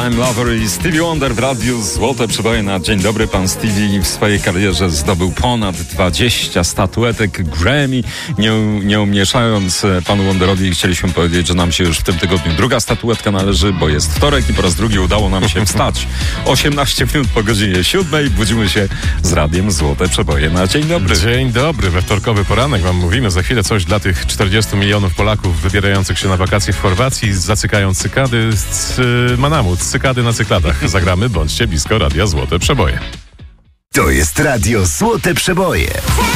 Time Lover i Stevie Wonder w radiu Złote Przeboje na dzień dobry. Pan Stevie w swojej karierze zdobył ponad 20 statuetek Grammy. Nie umniejszając panu Wonderowi, chcieliśmy powiedzieć, że nam się już w tym tygodniu druga statuetka należy, bo jest wtorek i po raz drugi udało nam się wstać 18 minut po godzinie 7. Budzimy się z radiem Złote Przeboje na dzień dobry. Dzień dobry, we wtorkowy poranek wam mówimy. Za chwilę coś dla tych 40 milionów Polaków wybierających się na wakacje w Chorwacji, zacykają cykady z Manamut, cykady na cykladach. Zagramy, bądźcie blisko radia Złote Przeboje. To jest radio Złote Przeboje.